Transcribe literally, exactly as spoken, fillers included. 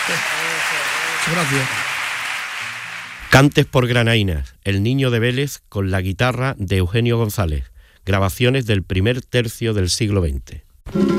Gracias. Cantes por Granainas, El Niño de Vélez con la guitarra de Eugenio González. Grabaciones del primer tercio del siglo veinte.